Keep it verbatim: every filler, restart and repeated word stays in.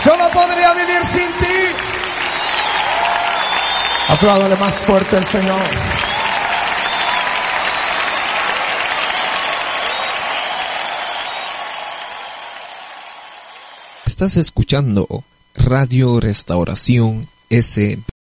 Yo no podría vivir sin ti. Apláudale más fuerte al Señor. Estás escuchando Radio Restauración S.